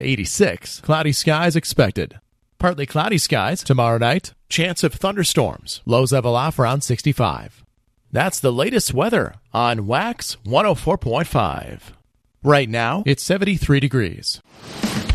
86. Cloudy skies expected. Partly cloudy skies tomorrow night. Chance of thunderstorms. Lows level off around 65. That's the latest weather on Wax 104.5. Right now, it's 73 degrees.